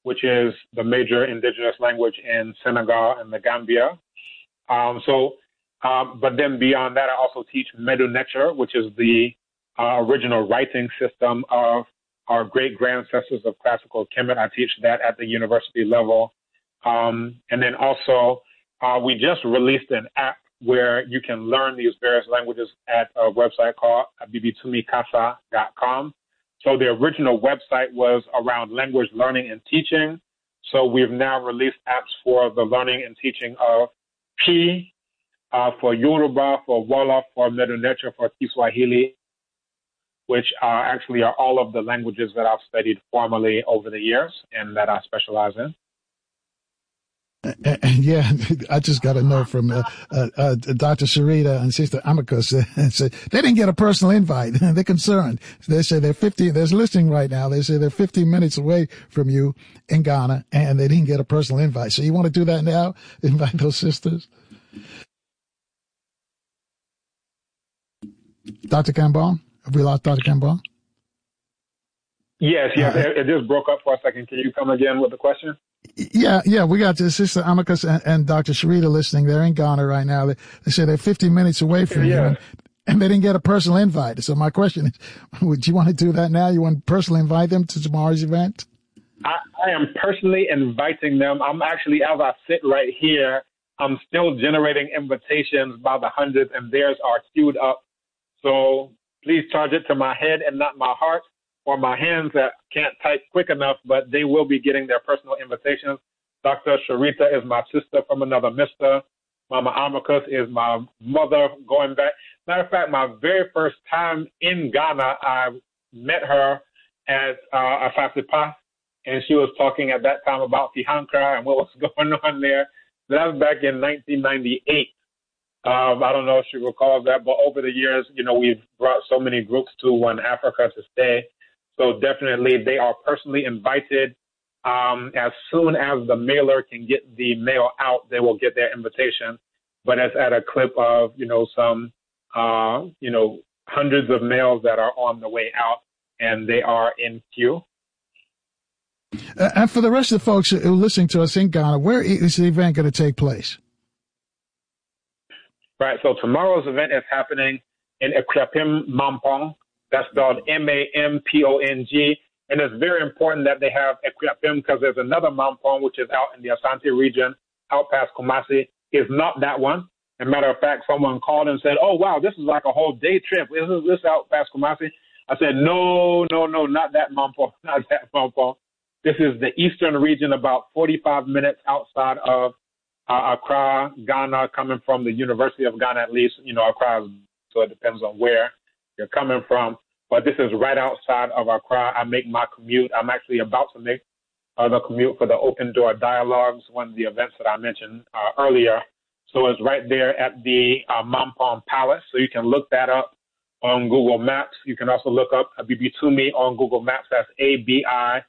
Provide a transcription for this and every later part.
which is the major indigenous language in Senegal and the Gambia. But then beyond that, I also teach Medu Necher, which is the original writing system of our great ancestors of classical Kemet. I teach that at the university level. And then also, we just released an app where you can learn these various languages at a website called abibitumikasa.com. So the original website was around language learning and teaching. So we've now released apps for the learning and teaching of P, for Yoruba, for Wolof, for Medu Necher, for Kiswahili, which actually are all of the languages that I've studied formally over the years and that I specialize in. Yeah, I just got a note from Dr. Sharita and Sister Amicus. Said they didn't get a personal invite. They're concerned. They say they're listening right now. They say they're 15 minutes away from you in Ghana, and they didn't get a personal invite. So you want to do that now? Invite those sisters? Dr. Kambon? Have we lost Dr. Kambon? Yes. It just broke up for a second. Can you come again with the question? Yeah, we got Sister Amicus and Dr. Sharita listening. They're in Ghana right now. They say they're 15 minutes away from you, and they didn't get a personal invite. So my question is, would you want to do that now? You want to personally invite them to tomorrow's event? I am personally inviting them. I'm actually, as I sit right here, I'm still generating invitations by the hundreds, and theirs are queued up. So please charge it to my head and not my heart, or my hands that can't type quick enough, but they will be getting their personal invitations. Dr. Sharita is my sister from another mister. Mama Amicus is my mother going back. Matter of fact, my very first time in Ghana, I met her at Afasipa, and she was talking at that time about Fihankra and what was going on there. That was back in 1998. I don't know if she recalls that, but over the years, we've brought so many groups to One Africa to stay. So definitely they are personally invited. As soon as the mailer can get the mail out, they will get their invitation. But it's at a clip of, some, hundreds of mails that are on the way out, and they are in queue. And for the rest of the folks who are listening to us in Ghana, where is the event going to take place? Right. So tomorrow's event is happening in Akuapem Mampong. That's spelled Mampong. And it's very important that they have Akuapem because there's another Mampong, which is out in the Asante region, out past Kumasi. Is not that one. As a matter of fact, someone called and said, oh, wow, this is like a whole day trip. Is this out past Kumasi? I said, no, not that Mampong, not that Mampong. This is the eastern region, about 45 minutes outside of Accra, Ghana, coming from the University of Ghana, at least. Accra, so it depends on where you're coming from. But this is right outside of Accra. I make my commute. I'm actually about to make the commute for the Open Door Dialogues, one of the events that I mentioned earlier. So it's right there at the Mampong Palace. So you can look that up on Google Maps. You can also look up Abibitumi on Google Maps. That's Abibitumi.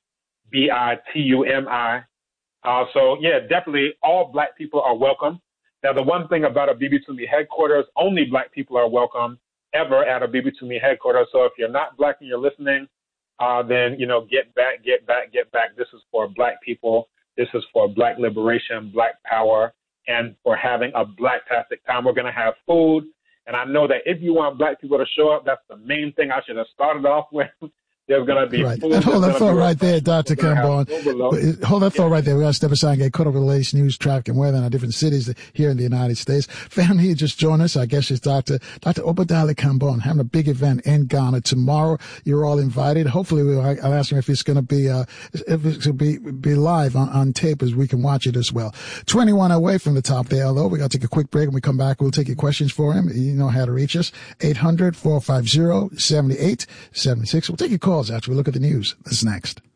So, yeah, definitely all Black people are welcome. Now, the one thing about Abibitumi headquarters, only Black people are welcome ever at Abibitumi headquarters. So if you're not Black and you're listening, then, get back. This is for Black people. This is for Black liberation, Black power, and for having a Black-tastic time. We're going to have food. And I know that if you want Black people to show up, that's the main thing I should have started off with. There's going to be right. food. And hold that thought right there, Dr. Kambon. Hold that thought right there. We're going to step aside and get Code of Relations, news, traffic, and weather in our different cities here in the United States. Family, you just joined us. I guess it's Dr. Obadiah Kambon having a big event in Ghana tomorrow. You're all invited. Hopefully, I'll ask him if it's going to be, be live on tape as we can watch it as well. 21 away from the top there, although we got to take a quick break. When we come back, we'll take your questions for him. You know how to reach us. 800-450-7876. We'll take your calls after we look at the news. That's next.